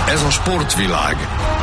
Ez a sportvilág.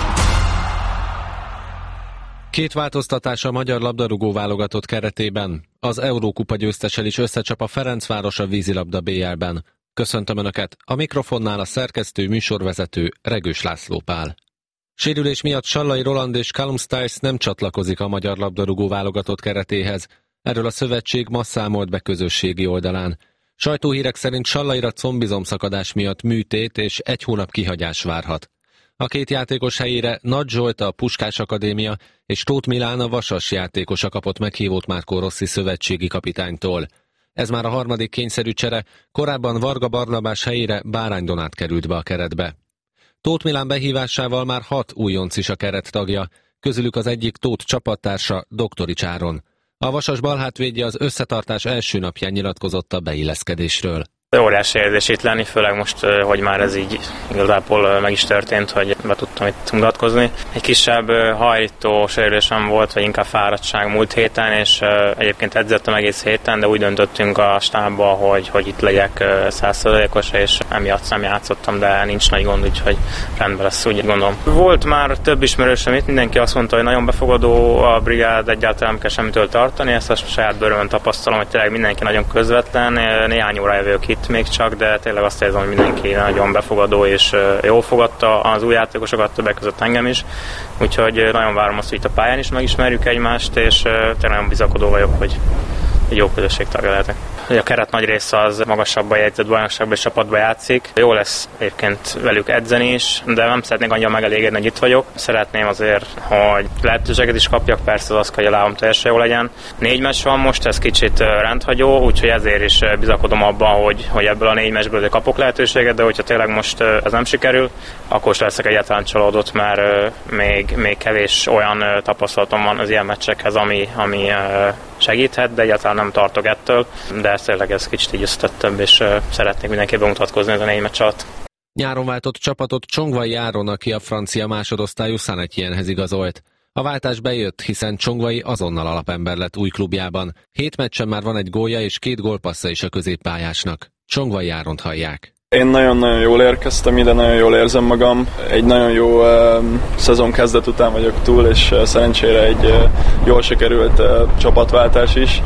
Két változtatás a magyar labdarúgó válogatott keretében. Az Eurókupa győztessel is összecsap a Ferencváros a vízilabda BL-ben. Köszöntöm Önöket, a mikrofonnál a szerkesztő műsorvezető Regős László Pál. Sérülés miatt Sallai Roland és Callum Styles nem csatlakozik a magyar labdarúgó válogatott keretéhez. Erről a szövetség ma számolt be közösségi oldalán. Sajtóhírek szerint Sallaira combizomszakadás miatt műtét és 1 hónap kihagyás várhat. A két játékos helyére Nagy Zsolt a Puskás Akadémia és Tóth Milán a Vasas játékosa kapott meghívót Márkó Rossi szövetségi kapitánytól. Ez már a harmadik kényszerű csere, korábban Varga Barnabás helyére Bárány Donát került be a keretbe. Tóth Milán behívásával már 6 újonc is a keret tagja, közülük az egyik Tóth csapattársa Doktorics Áron. A Vasas balhátvédje az összetartás első napján nyilatkozott a beilleszkedésről. Óriási érzés itt lenni, főleg most, hogy már ez így igazából meg is történt, hogy be tudtam itt mutatkozni. Egy kisebb hajlító sérülésem volt, vagy inkább fáradtság múlt héten, és egyébként edzettem egész héten, de úgy döntöttünk a stábba, hogy itt legyek 100%-os, és emiatt nem játszottam, de nincs nagy gond, úgyhogy rendben lesz, úgy gondolom. Volt már több ismerősöm itt, mindenki azt mondta, hogy nagyon befogadó a brigád, egyáltalán nem kell semmitől tartani, ezt a saját bőrömön tapasztalom, hogy tényleg mindenki nagyon közvetlen, néhány óra jövök itt még csak, de tényleg azt érzem, hogy mindenki nagyon befogadó és jól fogadta az új játékosokat, többek között engem is. Úgyhogy nagyon várom azt, hogy itt a pályán is megismerjük egymást, és tényleg nagyon bizakodó vagyok, hogy egy jó közösség tagja lehetek. A keret nagy része az magasabban jegyzett bajnokságban és csapatban játszik. Jó lesz egyébként velük edzeni is, de nem szeretnék annyira megelégedni, hogy itt vagyok. Szeretném azért, hogy lehetőséget is kapjak, persze az az, hogy a lábam teljesen jó legyen. 4 meccs van most, ez kicsit rendhagyó, úgyhogy ezért is bizakodom abban, hogy ebből a 4 meccsből kapok lehetőséget, de hogyha tényleg most ez nem sikerül, akkor is leszek egyáltalán csalódott, mert még kevés olyan tapasztalatom van az ilyen meccsekhez, ami segíthet, de egyáltalán nem tartok ettől, de tényleg ez kicsit így összetettebb, és szeretnék mindenképpen mutatkozni ez a 4 meccs alatt. Nyáron váltott csapatot Csongvai Áron, aki a francia másodosztályú Saint-Étiennehez igazolt. A váltás bejött, hiszen Csongvai azonnal alapember lett új klubjában. 7 meccsen már van egy gólja és 2 gólpassza is a középpályásnak. Csongvai Áront hallják. Én nagyon-nagyon jól érkeztem ide, nagyon jól érzem magam. Egy nagyon jó szezon kezdet után vagyok túl, és szerencsére egy jól sikerült csapatváltás is.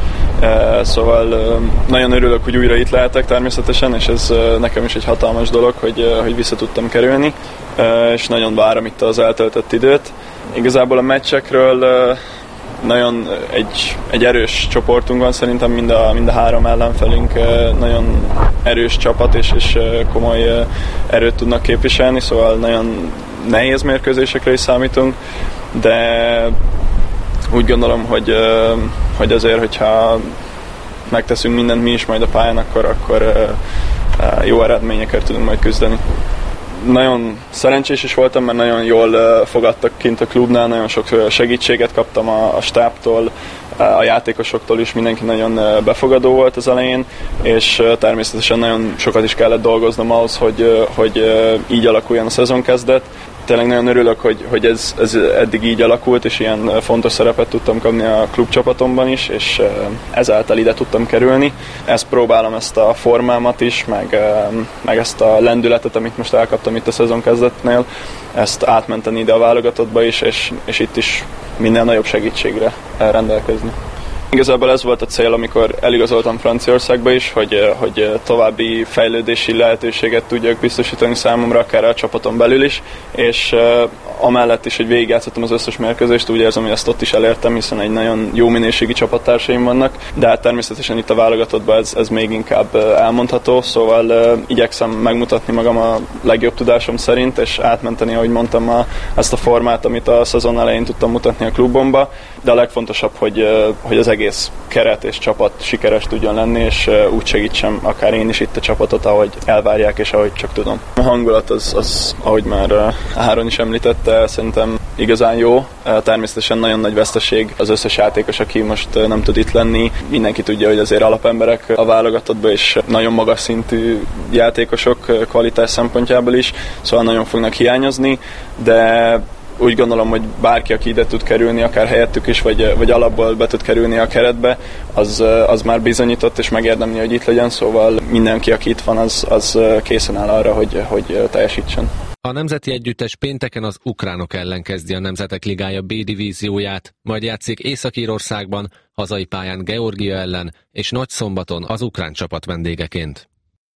Szóval nagyon örülök, hogy újra itt lehetek természetesen, és ez nekem is egy hatalmas dolog, hogy vissza tudtam kerülni, és nagyon várom itt az eltöltött időt. Igazából a meccsekről nagyon egy erős csoportunk van, szerintem mind a 3 ellenfelünk nagyon erős csapat, és komoly erőt tudnak képviselni, szóval nagyon nehéz mérkőzésekre is számítunk, de úgy gondolom, hogy azért, hogyha megteszünk mindent mi is majd a pályán, akkor jó eredményekért tudunk majd küzdeni. Nagyon szerencsés is voltam, mert nagyon jól fogadtak kint a klubnál, nagyon sok segítséget kaptam a stábtól, a játékosoktól is, mindenki nagyon befogadó volt az elején, és természetesen nagyon sokat is kellett dolgoznom ahhoz, hogy így alakuljon a szezonkezdet. Tényleg nagyon örülök, hogy ez eddig így alakult, és ilyen fontos szerepet tudtam kapni a klubcsapatomban is, és ezáltal ide tudtam kerülni. Ezt próbálom, ezt a formámat is, meg ezt a lendületet, amit most elkaptam itt a szezonkezdetnél, ezt átmenteni ide a válogatottba is, és itt is minél nagyobb segítségre rendelkezni. Igazából ez volt a cél, amikor eligazoltam Franciaországba is, hogy további fejlődési lehetőséget tudjak biztosítani számomra, akár a csapaton belül is, és amellett is, hogy végigjátszottam az összes mérkőzést, úgy érzem, hogy ezt ott is elértem, hiszen egy nagyon jó minőségi csapattársaim vannak, de hát természetesen itt a válogatottban ez még inkább elmondható, szóval igyekszem megmutatni magam a legjobb tudásom szerint, és átmenteni, ahogy mondtam, ezt a formát, amit a szezon elején tudtam mutatni a klubomba, de a legfontosabb, hogy az egész keret és csapat sikeres tudjon lenni, és úgy segítsem akár én is itt a csapatot, ahogy elvárják, és ahogy csak tudom. A hangulat az ahogy már Áron is említette, szerintem igazán jó. Természetesen nagyon nagy veszteség az összes játékos, aki most nem tud itt lenni. Mindenki tudja, hogy azért alapemberek a válogatottban, és nagyon magas szintű játékosok kvalitás szempontjából is, szóval nagyon fognak hiányozni, de úgy gondolom, hogy bárki, aki ide tud kerülni, akár helyettük is, vagy alapból be tud kerülni a keretbe, az már bizonyított, és megérdemli, hogy itt legyen, szóval mindenki, aki itt van, az készen áll arra, hogy teljesítsen. A nemzeti együttes pénteken az ukránok ellen kezdi a Nemzetek Ligája B divízióját, majd játszik Észak-Írországban, hazai pályán Georgia ellen, és Nagyszombaton az ukrán csapat vendégeként.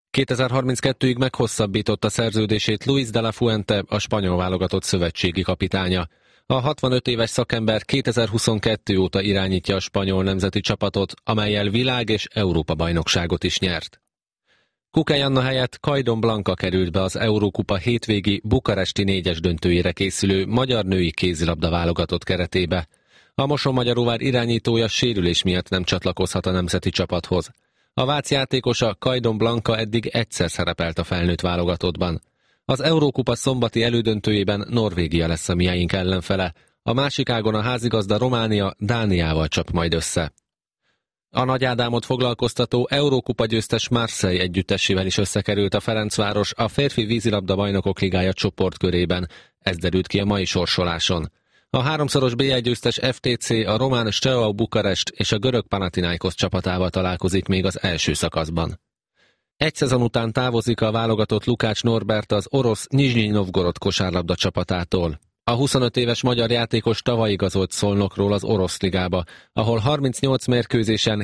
2032-ig meghosszabbította szerződését Luis de la Fuente, a spanyol válogatott szövetségi kapitánya. A 65 éves szakember 2022 óta irányítja a spanyol nemzeti csapatot, amellyel világ- és Európa-bajnokságot is nyert. Kukej Anna helyett Kajdon Blanka került be az Eurókupa hétvégi bukaresti 4-es döntőjére készülő magyar női kézilabda válogatott keretébe. A Mosonmagyaróvár irányítója sérülés miatt nem csatlakozhat a nemzeti csapathoz. A vác játékosa Kajdon Blanka eddig egyszer szerepelt a felnőtt válogatottban. Az Eurókupa szombati elődöntőjében Norvégia lesz a miénk ellenfele, a másik ágon a házigazda Románia Dániával csap majd össze. A Nagy Ádámot foglalkoztató Eurókupa győztes Marseille együttesével is összekerült a Ferencváros a férfi vízilabda bajnokok ligája csoportkörében, ez derült ki a mai sorsoláson. A háromszoros BL győztes FTC a román Steaua Bukarest és a görög Panathinaikos csapatával találkozik még az első szakaszban. Egy szezon után távozik a válogatott Lukács Norbert az orosz Nizsnyi Novgorod kosárlabda csapatától. A 25 éves magyar játékos tavaly igazolt Szolnokról az orosz ligába, ahol 38 mérkőzésen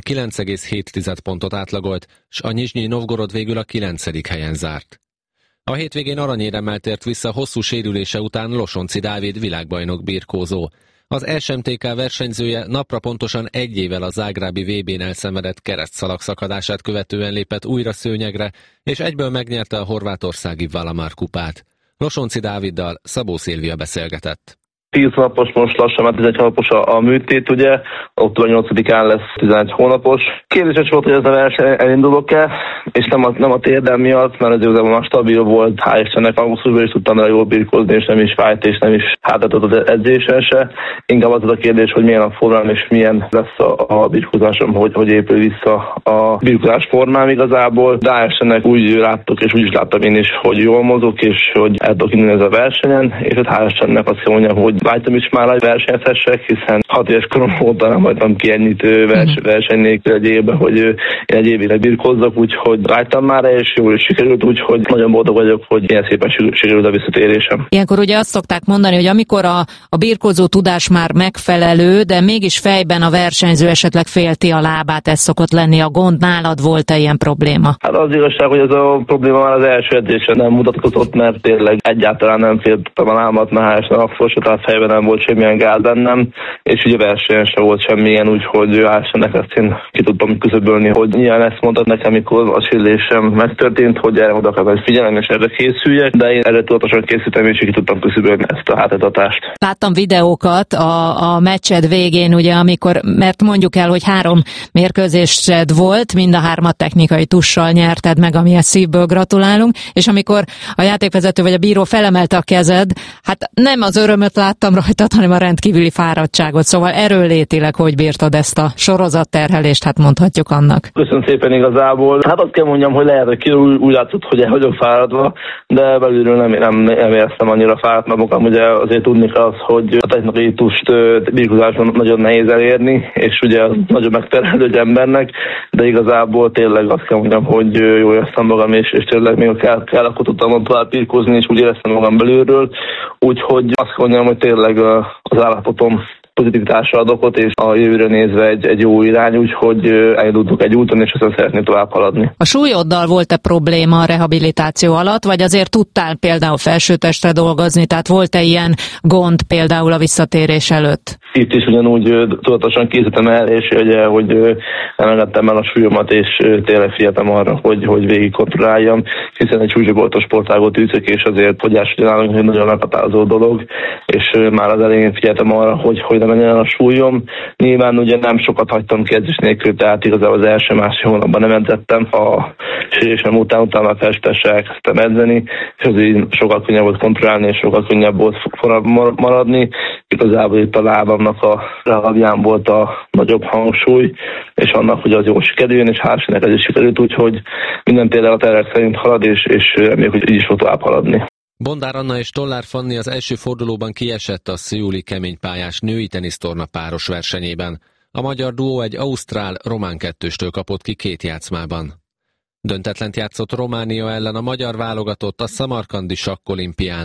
9,7 pontot átlagolt, s a Nizsnyi Novgorod végül a 9. helyen zárt. A hétvégén aranyéremmel tért vissza hosszú sérülése után Losonci Dávid világbajnok birkózó. Az SMTK versenyzője napra pontosan egy évvel a zágrábi VB-n elszenvedett keresztszalag szakadását követően lépett újra szőnyegre, és egyből megnyerte a horvátországi Valamar kupát. Losonci Dáviddal Szabó Szilvia beszélgetett. 10 napos, most lassan már 11 hónapos a műtét, ugye, október 8-án lesz 11 hónapos. Kérdéses volt, hogy ez a verseny elindulok-e, és nem a térdem miatt, mert az igazából már stabil volt, hál' Istennek augusztusban is tudtam vele jól birkózni, és nem is fájt, és nem is hátratott az edzésen se. Inkább az a kérdés, hogy milyen a formám, és milyen lesz a birkózásom, hogy épül vissza a birkózás formám igazából. De hál' Istennek úgy láttok, és úgy is láttam én is, hogy jól mozog, és hogy el tudok indulni ez a versenyen, és ott hál' Istennek azt kell mondjam, hogy vágytam is már, hogy versenyezhessek, hiszen 6 éves korom óta nem hagytam ki ennyit verseny nélkül egy évben, hogy én egy évére birkózzak, úgyhogy vágytam már, és jól is sikerült, úgyhogy nagyon boldog vagyok, hogy ilyen szépen sikerült a visszatérésem. Ilyenkor ugye azt szokták mondani, hogy amikor a birkózó tudás már megfelelő, de mégis fejben a versenyző esetleg félti a lábát, ez szokott lenni a gond. Nálad volt-e ilyen probléma? Hát az igazság, hogy ez a probléma már az első edzésen nem mutatkozott, mert tényleg egyáltalán nem féltem a lábat, mert akkor se, tehát fejben nem volt semmilyen gáz bennem, és ugye versenyen sem volt semmilyen, úgyhogy hál' ezt én ki tudtam küszöbölni, hogy nyilván ezt mondtad nekem, amikor a sérülésem megtörtént, hogy erre oda kell figyelni, és erre készüljek, de én erre tudatosan készítem, és ki tudtam küszöbölni ezt a hátadatást. Láttam videókat a meccsed végén, ugye, mert mondjuk el, hogy 3 mérkőzésed volt, mind a 3 technikai tussal nyerted meg, amihez szívből gratulálunk, és amikor a játékvezető vagy a bíró felemelte a kezed, hát nem az örömöt láttam rajtad, hanem a rendkívüli fáradtságot. Szóval erőlétileg hogy bírtad ezt a sorozatterhelést, hát mondhatjuk annak. Köszönöm szépen igazából. Hát azt kell mondjam, hogy lehet, hogy úgy látszott, hogy el vagyok fáradva, de belülről nem éreztem annyira fáradt magam. Ugye azért tudni kell az, hogy a technikai tust birkózáson nagyon nehéz elérni, és ugye az nagyon megterhelő egy embernek, de igazából tényleg azt kell mondjam, hogy jól éreztem magam, és tényleg még kell, akkor tudtam tovább birkózni, és úgy éreztem magam belülről. Úgyhogy azt kell mondjam, hogy tényleg az állapotom pozitivitásra ad okot, és a jövőre nézve egy jó irány, úgyhogy elindultunk egy úton, és aztán szeretnék tovább haladni. A súlyoddal volt-e probléma a rehabilitáció alatt, vagy azért tudtál például felsőtestre dolgozni, tehát volt-e ilyen gond például a visszatérés előtt? Itt is ugyanúgy tudatosan készítettem el, és ugye, hogy nem engedtem el a súlyomat, és tényleg figyeltem arra, hogy végig kontrolláljam, hiszen egy súlycsoportos sportágot űzök, és azért fogyás ugyanállag egy nagyon meghatározó dolog, és már az elején figyeltem arra, hogy nem menjen a súlyom. Nyilván ugye nem sokat hagytam ki edzés nélkül, tehát igazából az első-másfél hónapban nem edzettem. A sérülésem után már felsőtesre elkezdtem edzeni, és azért sokkal könnyebb volt kontrollálni, és sokkal könnyebb volt maradni. Igazából itt a lábamnak a lábján volt a nagyobb hangsúly, és annak, hogy az jól sikerüljön, és hál' Istennek ez is sikerült, úgyhogy minden például a tervek szerint halad, és reméljük, hogy így is fog tovább haladni. Bondár Anna és Tollár Fanni az első fordulóban kiesett a szeuli keménypályás női tenisztorna páros versenyében. A magyar duó egy ausztrál-román 2-stől kapott ki 2 játszmában. Döntetlent játszott Románia ellen a magyar válogatott a szamarkandi sakkolimpián.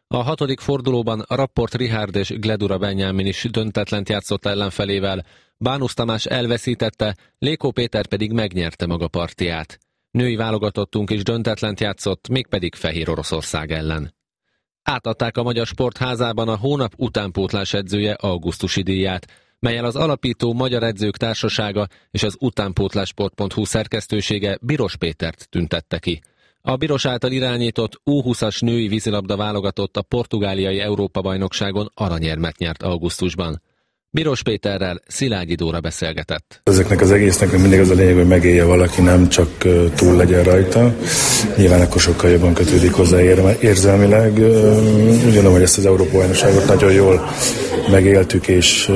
A 6. fordulóban Rapport Richárd és Gledura Benyámin is döntetlent játszott ellenfelével, Bánusz Tamás elveszítette, Lékó Péter pedig megnyerte maga partiját. Női válogatottunk is döntetlent játszott, mégpedig Fehér Oroszország ellen. Átadták a Magyar Sportházában a hónap utánpótlás edzője augusztusi díját, mellyel az alapító Magyar Edzők Társasága és az utánpótlásport.hu szerkesztősége Biros Pétert tüntette ki. A Biros által irányított U20-as női vízilabda válogatott a portugáliai Európa-bajnokságon aranyérmet nyert augusztusban. Biros Péterrel Szilágyi Dóra beszélgetett. Ezeknek az egésznek mindig az a lényeg, hogy megélje valaki, nem csak túl legyen rajta. Nyilván akkor sokkal jobban kötődik hozzá érzelmileg. Úgy gondolom, hogy ezt az Európa-bajnokságot nagyon jól megéltük, és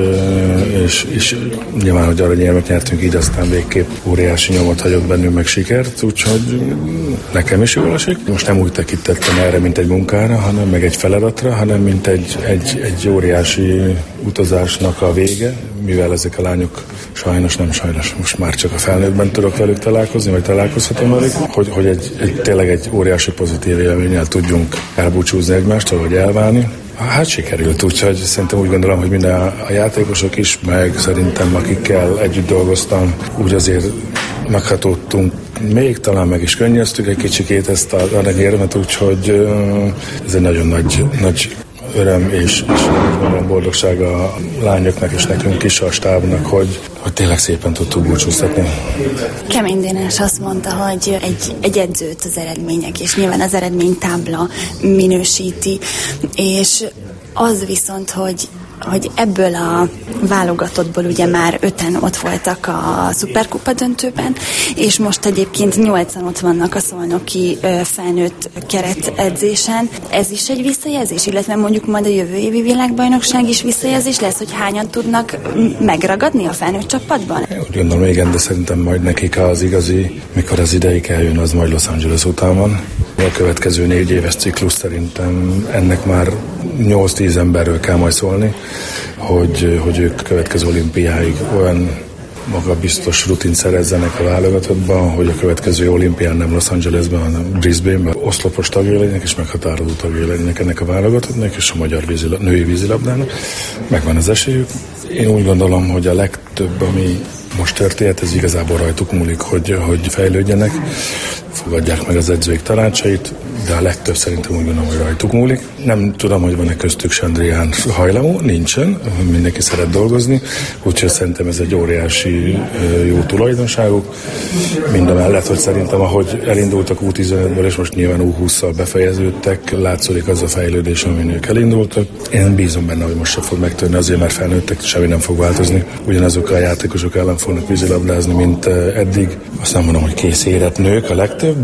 nyilván, hogy aranyérmet nyertünk, így aztán végképp óriási nyomot hagyott bennünk, meg sikert, úgyhogy nekem is jól esik. Most nem úgy tekintettem erre, mint egy munkára, hanem meg egy feladatra, hanem mint egy óriási utazásnak a vége, mivel ezek a lányok sajnos most már csak a felnőttben tudok velük találkozni, vagy találkozhatom velük, hogy tényleg egy óriási pozitív élménnyel tudjunk elbúcsúzni egymástól, vagy elválni. Hát sikerült, úgyhogy szerintem úgy gondolom, hogy minden a játékosok is, meg szerintem akikkel együtt dolgoztam, úgy azért meghatódtunk, még talán meg is könnyeztük egy kicsikét ezt az aranyérmet, úgyhogy ez egy nagyon nagy öröm és boldogság a lányoknak és nekünk is, a stábnak, hogy tényleg szépen tudtuk búcsúztatni. Kemény Dénes azt mondta, hogy egy edzőt az eredmények, és nyilván az eredménytábla minősíti, és az viszont, hogy ebből a válogatottból ugye már 5-en ott voltak a Szuperkupa döntőben, és most egyébként 8-an ott vannak a szolnoki felnőtt keretedzésen. Ez is egy visszajelzés, illetve mondjuk majd a jövő évi világbajnokság is visszajelzés lesz, hogy hányan tudnak megragadni a felnőtt csapatban? Én úgy gondolom, igen, de szerintem majd nekik az igazi, mikor az ideig eljön, az majd Los Angeles után van. A következő 4 éves ciklus szerintem ennek már 8-10 emberről kell majd szólni, hogy ők következő olimpiáig olyan magabiztos rutint szerezzenek a válogatottban, hogy a következő olimpián nem Los Angelesben, hanem Brisbaneben oszlopos tagjai legyenek, és meghatározó tagjai legyenek ennek a válogatottnak, és a magyar női vízilabdának. Megvan az esélyük. Én úgy gondolom, hogy a legtöbb, ami most történt, ez igazából rajtuk múlik, hogy fejlődjenek, fogadják meg az edzőik tanácsait, de a legtöbb szerintem úgy gondolom, hogy rajtuk múlik. Nem tudom, hogy van-e köztük Sandrián hajlamú, nincsen, mindenki szeret dolgozni, úgyhogy szerintem ez egy óriási jó tulajdonságuk. Mindamellett, hogy szerintem, ahogy elindultak U15-ből, és most nyilván U20-szal befejeződtek, látszik az a fejlődés, amin ők elindultak. Én bízom benne, hogy most se fog megtörni, azért mert felnőttek, semmi nem fog változni. Ugyanazok a játékosok ellen fognak vízilabdázni, mint eddig. Azt nem mondom, hogy kész érett nők a legtöbb,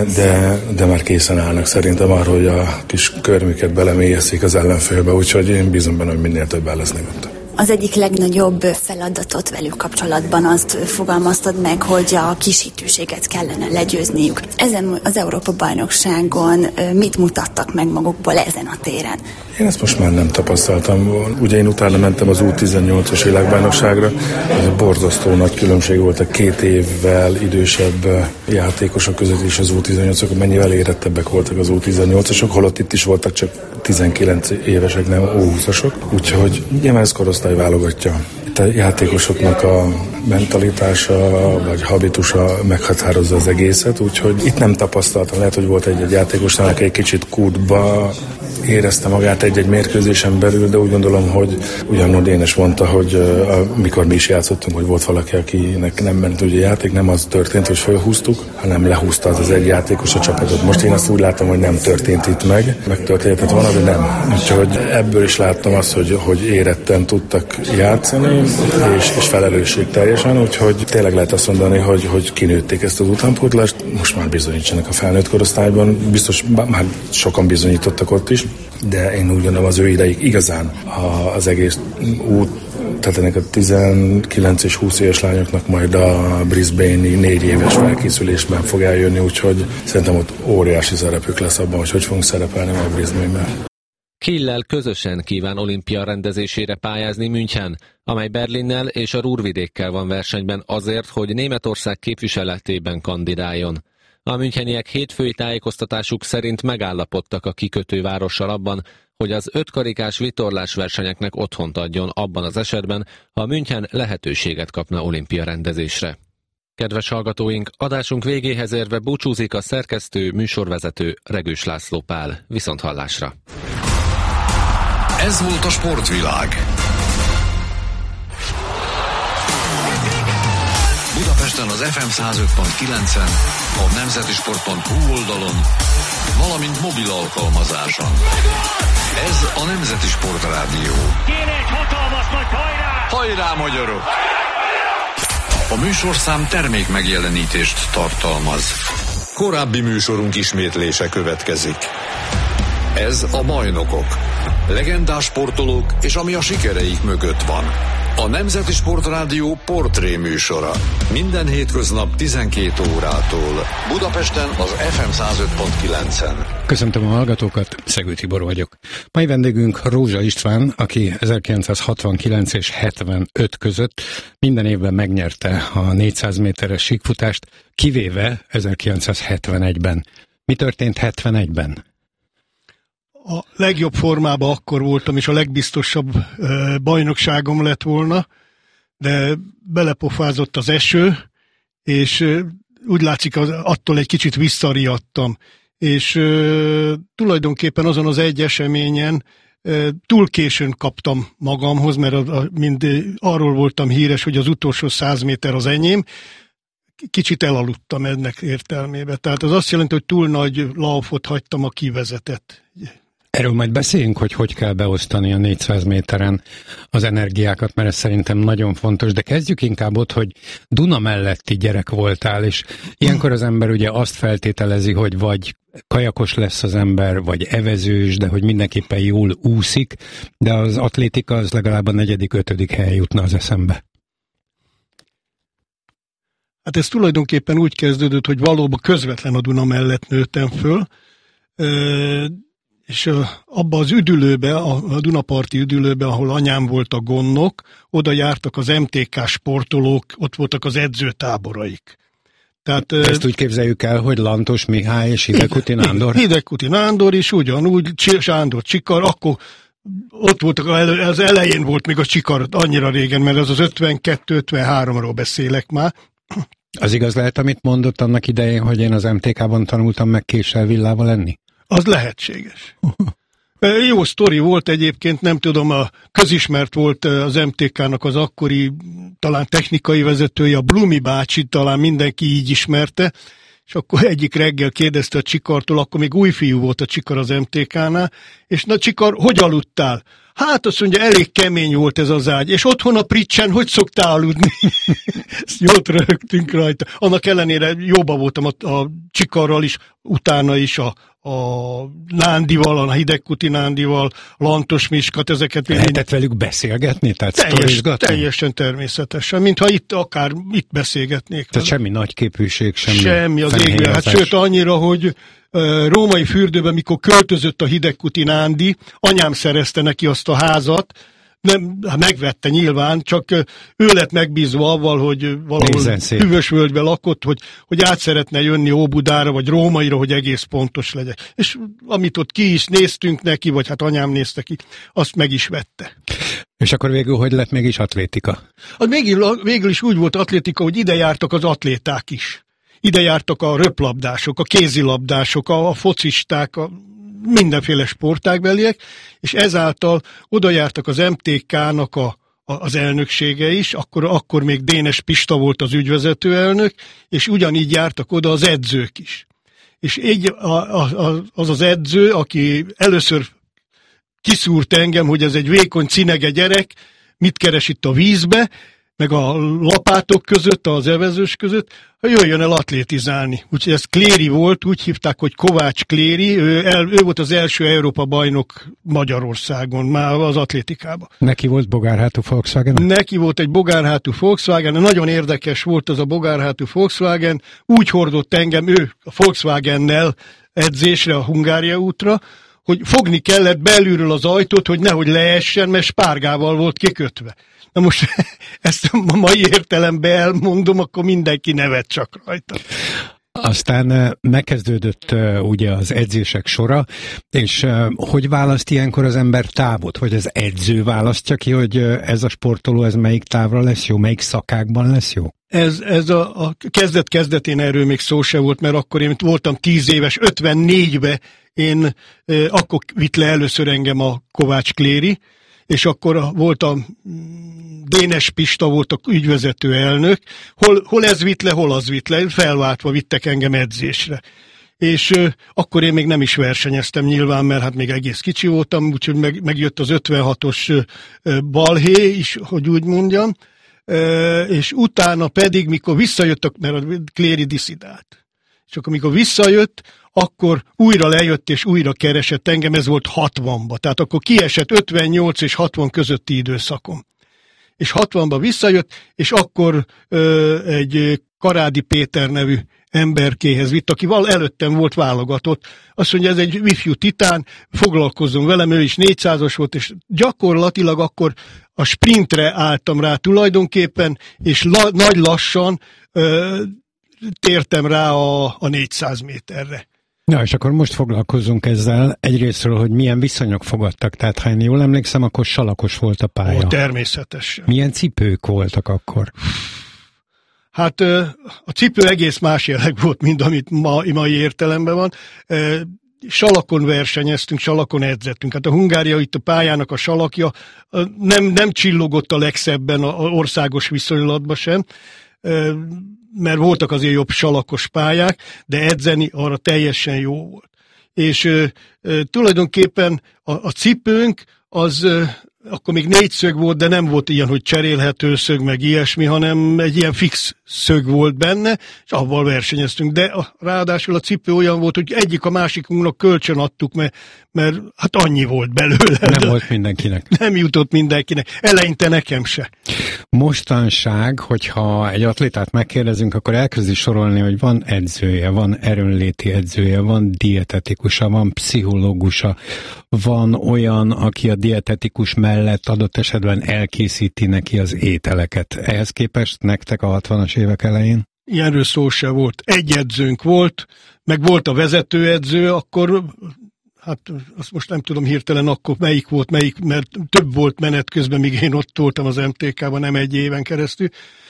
de már készen állnak szerintem arra, hogy a kis körmüket belemélyeszik az ellenfélbe, úgyhogy én bízom benne, hogy minél többen lesznek ott. Az egyik legnagyobb feladatot velük kapcsolatban azt fogalmaztad meg, hogy a kisítőséget kellene legyőzniük. Ezen az Európa-bajnokságon mit mutattak meg magukból ezen a téren? Én ezt most már nem tapasztaltam. Ugye én utána mentem az U18-as világbajnokságra. Ez borzasztó nagy különbség volt a 2 évvel idősebb játékosok között, és az U18-ok mennyivel érettebbek voltak az U18-asok, holott itt is voltak csak 19 évesek, nem U20-asok. Úgyhogy nyilván ez korosztály válogatja. Itt a játékosoknak a mentalitása vagy habitusa meghatározza az egészet, úgyhogy itt nem tapasztaltam. Lehet, hogy volt egy játékosnál, aki egy kicsit kútba érezte magát egy mérkőzésen belül, de úgy gondolom, hogy ugyanúgy Dénes mondta, hogy mikor mi is játszottunk, hogy volt valaki, akinek nem ment ugye játék, nem az történt, hogy felhúztuk, hanem lehúzta az egy játékos a csapatot. Most én azt úgy látom, hogy nem történt itt megtörténhetett volna, de nem. Úgyhogy ebből is láttam azt, hogy éretten tudtak játszani, és felelősség teljesen, úgyhogy tényleg lehet azt mondani, hogy kinőtték ezt az utánpótlást, most már bizonyítsanak a felnőtt korosztályban, biztos már sokan bizonyítottak ott is, de én úgy gondolom, az ő ideig igazán az egész út, tehát ennek a 19 és 20 éves lányoknak majd a Brisbane-i 4 éves felkészülésben fog eljönni, úgyhogy szerintem ott óriási szerepük lesz abban, hogy fogunk szerepelni majd Brisbane-ben. Kiel-lel közösen kíván olimpia rendezésére pályázni München, amely Berlinnel és a Ruhrvidékkel van versenyben azért, hogy Németország képviseletében kandidáljon. A müncheniek hétfői tájékoztatásuk szerint megállapodtak a kikötővárossal abban, hogy az 5 karikás vitorlás versenyeknek otthont adjon abban az esetben, ha München lehetőséget kapna olimpia rendezésre. Kedves hallgatóink, adásunk végéhez érve búcsúzik a szerkesztő, műsorvezető Regős László Pál. Viszonthallásra! Ez volt a sportvilág. Budapesten az FM 105.9-en, a nemzetisport.hu oldalon, valamint mobil alkalmazáson. Ez a Nemzeti Sport Rádió. Kéne egy hatalmas nagy hajrá! Hajrá, magyarok! A műsorszám termék megjelenítést tartalmaz. Korábbi műsorunk ismétlése következik. Ez a Bajnokok. Legendás sportolók és ami a sikereik mögött van. A Nemzeti Sport Rádió portré műsora. Minden hétköznap 12 órától. Budapesten az FM 105.9-en. Köszöntöm a hallgatókat, Szegő Tibor vagyok. Mai vendégünk Rózsa István, aki 1969 és 75 között minden évben megnyerte a 400 méteres síkfutást, kivéve 1971-ben. Mi történt 71-ben? A legjobb formában akkor voltam, és a legbiztosabb bajnokságom lett volna, de belepofázott az eső, és úgy látszik, attól egy kicsit visszariadtam. És tulajdonképpen azon az egy eseményen túl későn kaptam magamhoz, mert arról voltam híres, hogy az utolsó 100 méter az enyém, kicsit elaludtam ennek értelmébe. Tehát az azt jelenti, hogy túl nagy laufot hagytam a kivezetett. Erről majd beszéljünk, hogy kell beosztani a 400 méteren az energiákat, mert ez szerintem nagyon fontos, de kezdjük inkább ott, hogy Duna melletti gyerek voltál, és ilyenkor az ember ugye azt feltételezi, hogy vagy kajakos lesz az ember, vagy evezős, de hogy mindenképpen jól úszik, de az atlétika az legalább a 4.-5. hely jutna az eszembe. Hát ez tulajdonképpen úgy kezdődött, hogy valóban közvetlen a Duna mellett nőttem föl, és abba az üdülőbe, a Dunaparti üdülőbe, ahol anyám volt a gondnok, oda jártak az MTK sportolók, ott voltak az edzőtáboraik. Tehát, ezt úgy képzeljük el, hogy Lantos Mihály és Hidegkuti Nándor? Hidegkuti Nándor is, ugyanúgy Sándor Csikar, akkor ott voltak, az elején volt még a Csikar annyira régen, mert az 52-53-ról beszélek már. Az igaz lehet, amit mondott annak idején, hogy én az MTK-ban tanultam meg késsel villával enni? Az lehetséges. Jó sztori volt egyébként, nem tudom, közismert volt az MTK-nak az akkori talán technikai vezetője, a Blumi bácsi, talán mindenki így ismerte, és akkor egyik reggel kérdezte a Csikartól, akkor még új fiú volt a Csikar az MTK-nál, és na Csikar, hogy aludtál? Hát azt mondja, elég kemény volt ez az ágy, és otthon a Pricsen hogy szoktál aludni? Ezt jót röhögtünk rajta. Annak ellenére jóba voltam a Csikarral is, utána is a Nándival, a Hidegkuti Nándival, Lantos Miskat, ezeket... Lehetett velük beszélgetni? Tehát teljesen természetesen, mintha itt beszélgetnék. Tehát semmi nagyképűség, semmi az égben. Hát sőt annyira, hogy Római fürdőben, mikor költözött a Hidegkuti Nándi, anyám szerezte neki azt a házat, nem, megvette nyilván, csak ő lett megbízva avval, hogy valahol Hűvösvölgyben lakott, hogy át szeretne jönni Óbudára, vagy Rómaira, hogy egész pontos legyen. És amit ott ki is néztünk neki, vagy hát anyám nézte ki, azt meg is vette. És akkor végül hogy lett mégis atlétika? Végül is úgy volt atlétika, hogy ide jártak az atléták is. Ide jártak a röplabdások, a kézilabdások, a focisták, mindenféle sportágbeliek, és ezáltal oda jártak az MTK-nak az elnöksége is, akkor még Dénes Pista volt az ügyvezető elnök, és ugyanígy jártak oda az edzők is. És így az edző, aki először kiszúrt engem, hogy ez egy vékony cinege gyerek, mit keres itt a vízbe, meg a lapátok között, az evezős között, ha jöjjön el atlétizálni. Úgyhogy ez Kléri volt, úgy hívták, hogy Kovács Kléri, ő volt az első Európa bajnok Magyarországon, már az atlétikában. Neki volt bogárhátú Volkswagen? Neki volt egy bogárhátú Volkswagen, nagyon érdekes volt az a bogárhátú Volkswagen, úgy hordott engem ő a Volkswagennel edzésre, a Hungária útra, hogy fogni kellett belülről az ajtót, hogy nehogy leessen, mert spárgával volt kikötve. Na most ezt a mai értelemben elmondom, akkor mindenki nevet csak rajta. Aztán megkezdődött ugye az edzések sora, és hogy választ ilyenkor az ember távot? Vagy az edző választja ki, hogy ez a sportoló, ez melyik távra lesz jó, melyik szakákban lesz jó? Ez a kezdet-kezdetén erről még szó se volt, mert akkor én voltam 10 éves, 54-be akkor vitt le először engem a Kovács Kléri, és akkor volt a Dénes Pista volt a ügyvezető elnök, hol ez vitt le, hol az vitt le, felváltva vittek engem edzésre. És akkor én még nem is versenyeztem nyilván, mert hát még egész kicsi voltam, úgyhogy megjött az 56-os balhé is, hogy úgy mondjam, és utána pedig, mikor visszajöttek, mert a Kléri diszidált. És akkor, mikor visszajött, akkor újra lejött és újra keresett engem, ez volt 60-ba. Tehát akkor kiesett 58 és 60 közötti időszakom. És 60-ba visszajött, és akkor egy Karádi Péter nevű emberkéhez vitt, akivel előttem volt válogatott. Azt mondja, ez egy ifjú titán, foglalkozzon velem, ő is 400-as volt, és gyakorlatilag akkor a sprintre álltam rá tulajdonképpen, és nagy lassan tértem rá a 400 méterre. Na, és akkor most foglalkozzunk ezzel egyrésztről, hogy milyen viszonyok fogadtak. Tehát, ha én jól emlékszem, akkor salakos volt a pálya. Természetesen. Milyen cipők voltak akkor? Hát a cipő egész más jelleg volt, mint amit mai értelemben van. Salakon versenyeztünk, salakon edzettünk. Hát a Hungária itt a pályának a salakja nem csillogott a legszebben az országos viszonylatban sem, mert voltak azért jobb salakos pályák, de edzeni arra teljesen jó volt. És tulajdonképpen a cipőnk az akkor még 4 szög volt, de nem volt ilyen, hogy cserélhető szög, meg ilyesmi, hanem egy ilyen fix szög volt benne, és avval versenyeztünk. De ráadásul a cipő olyan volt, hogy egyik a másikunknak kölcsön adtuk, mert hát annyi volt belőle. Nem volt mindenkinek. Nem jutott mindenkinek. Eleinte nekem se. Mostanság, hogyha egy atlétát megkérdezünk, akkor elkezdi sorolni, hogy van edzője, van erőnléti edzője, van dietetikusa, van pszichológusa, van olyan, aki a dietetikus mellett adott esetben elkészíti neki az ételeket. Ehhez képest nektek a 60-as évek elején? Ilyenről szó se volt. Egy edzőnk volt, meg volt a vezetőedző, akkor hát azt most nem tudom hirtelen akkor melyik volt, mert több volt menet közben, míg én ott voltam az MTK-ban, nem egy éven keresztül.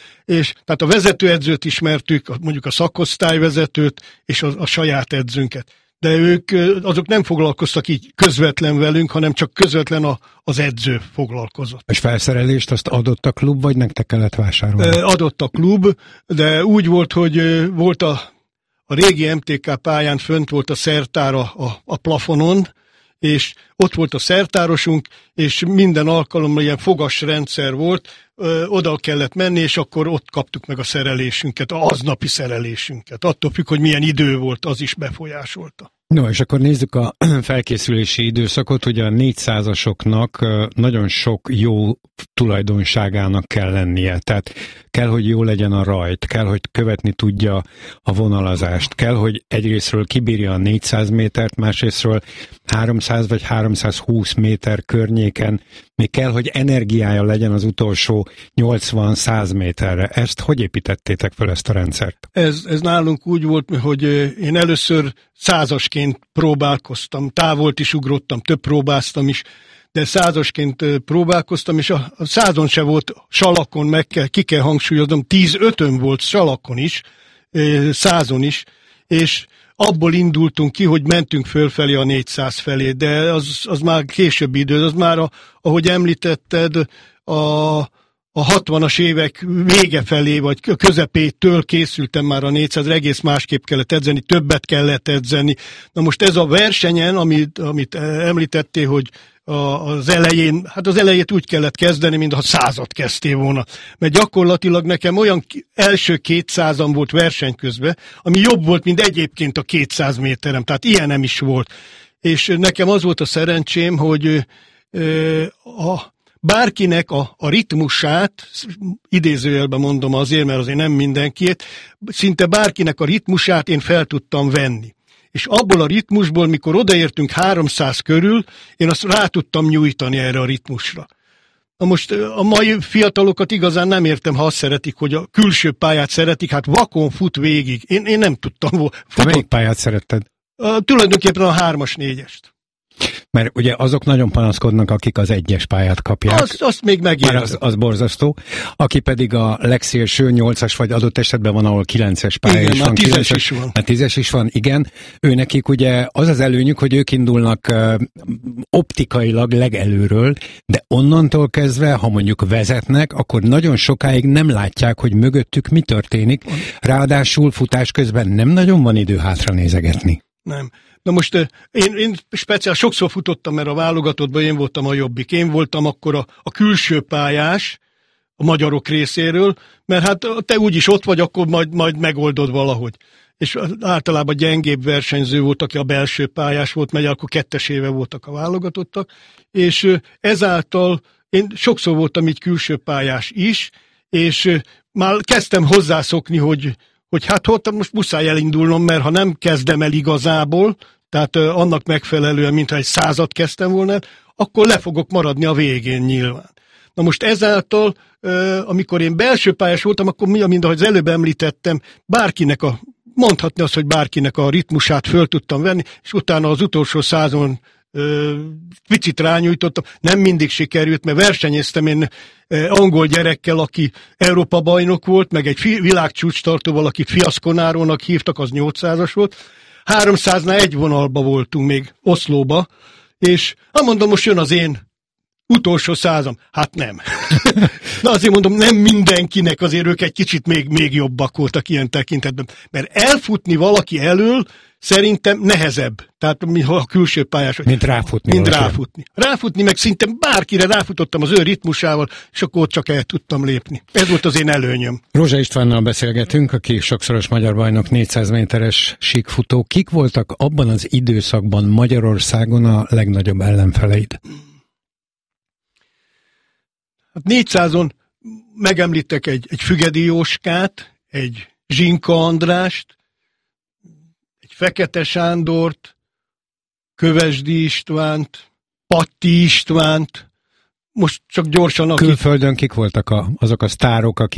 És tehát a vezetőedzőt ismertük, mondjuk a szakosztályvezetőt és a saját edzőnket. De azok nem foglalkoztak így közvetlen velünk, hanem csak közvetlen az edző foglalkozott. És felszerelést azt adott a klub, vagy nektek kellett vásárolni? Adott a klub, de úgy volt, hogy volt a régi MTK pályán fönt volt a szertár a plafonon, és ott volt a szertárosunk, és minden alkalommal ilyen fogasrendszer volt, oda kellett menni, és akkor ott kaptuk meg a szerelésünket, az aznapi szerelésünket. Attól függ, hogy milyen idő volt, az is befolyásolta. No, és akkor nézzük a felkészülési időszakot, hogy a 400-asoknak nagyon sok jó tulajdonságának kell lennie. Tehát kell, hogy jó legyen a rajt, kell, hogy követni tudja a vonalazást, kell, hogy egyrészről kibírja a 400 métert, másrészről 300 vagy 320 méter környéken, még kell, hogy energiája legyen az utolsó 80-100 méterre. Ezt hogy építettétek fel, ezt a rendszert? Ez nálunk úgy volt, hogy én először 100-asként próbálkoztam, távolt is ugrottam, több próbáztam is, de 100-asként próbálkoztam, és a 100-on se volt salakon, ki kell hangsúlyoznom, 10-5-ön volt salakon is, 100-on is, és abból indultunk ki, hogy mentünk fölfelé a 400 felé, de az már későbbi idő, az már, ahogy említetted, a 60-as évek vége felé, vagy közepétől készültem már a 400-re, egész másképp kellett edzeni, többet kellett edzeni. Na most ez a versenyen, amit említettél, hogy az elején, hát az elejét úgy kellett kezdeni, mintha 100-at kezdtél volna. Mert gyakorlatilag nekem olyan első 200-am volt verseny közben, ami jobb volt, mint egyébként a 200 méterem, tehát ilyen nem is volt. És nekem az volt a szerencsém, hogy bárkinek a ritmusát, idézőjelben mondom azért, mert azért nem mindenkiét, szinte bárkinek a ritmusát én fel tudtam venni. És abból a ritmusból, mikor odaértünk 300 körül, én azt rá tudtam nyújtani erre a ritmusra. Na most a mai fiatalokat igazán nem értem, ha azt szeretik, hogy a külső pályát szeretik, hát vakon fut végig. Én nem tudtam. Te melyik pályát szeretted? Tulajdonképpen a 3-as, 4-est. Mert ugye azok nagyon panaszkodnak, akik az 1-es pályát kapják. Azt még megértem. Az borzasztó. Aki pedig a legszélső 8-as, vagy adott esetben van, ahol 9-es pálya igen, is van. 10-es is van. 10-es is van, igen. Őnekik ugye az az előnyük, hogy ők indulnak optikailag legelőről, de onnantól kezdve, ha mondjuk vezetnek, akkor nagyon sokáig nem látják, hogy mögöttük mi történik. Ráadásul futás közben nem nagyon van idő hátra nézegetni. Nem. Na most én speciál sokszor futottam, mert a válogatottban én voltam a jobbik. Én voltam akkor a külső pályás a magyarok részéről, mert hát te úgyis ott vagy, akkor majd megoldod valahogy. És általában gyengébb versenyző volt, aki a belső pályás volt, mert akkor 2-es voltak a válogatottak, és ezáltal én sokszor voltam így külső pályás is, és már kezdtem hozzászokni, hogy hát ott most muszáj elindulnom, mert ha nem kezdem el igazából, tehát annak megfelelően, mintha egy 100-at kezdtem volna, akkor le fogok maradni a végén nyilván. Na most ezáltal, amikor én belső pályás voltam, akkor mint ahogy az előbb említettem, mondhatni azt, hogy bárkinek a ritmusát föl tudtam venni, és utána az utolsó 100-on picit rányújtottam, nem mindig sikerült, mert versenyeztem én angol gyerekkel, aki Európa bajnok volt, meg egy világcsúcstartóval, akit Fiasconárónak hívtak, az 800-as volt. 300-nál egy vonalba voltunk még Oszlóba, és mondom, most jön az én utolsó 100-am. Hát nem. Na azért mondom, nem mindenkinek, azért ők egy kicsit még jobbak voltak ilyen tekintetben. Mert elfutni valaki elől szerintem nehezebb. Tehát ha a külső pályás. Mint ráfutni. Ráfutni, meg szinte bárkire ráfutottam az ő ritmusával, és akkor ott csak el tudtam lépni. Ez volt az én előnyöm. Rózsa Istvánnal beszélgetünk, aki sokszoros magyar bajnok, 400 méteres síkfutó. Kik voltak abban az időszakban Magyarországon a legnagyobb ellenfeleid? Hát 400-on megemlítek egy Fügedi Jóskát, egy Zsinka Andrást, egy Fekete Sándort, Kövesdi Istvánt, Patti Istvánt, most csak gyorsan... Külföldön kik voltak azok a sztárok, akik